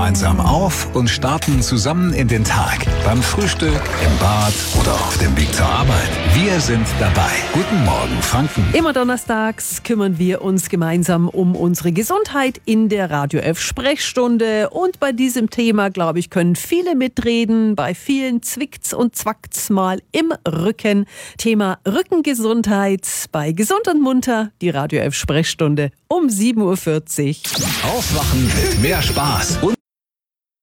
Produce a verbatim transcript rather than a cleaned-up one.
gemeinsam auf und starten zusammen in den Tag. Beim Frühstück, im Bad oder auf dem Weg zur Arbeit. Wir sind dabei. Guten Morgen, Franken. Immer donnerstags kümmern wir uns gemeinsam um unsere Gesundheit in der Radio F Sprechstunde. Und bei diesem Thema, glaube ich, können viele mitreden. Bei vielen zwickt's und zwackt's mal im Rücken. Thema Rückengesundheit bei Gesund und Munter, die Radio F Sprechstunde um sieben Uhr vierzig. Aufwachen mit mehr Spaß und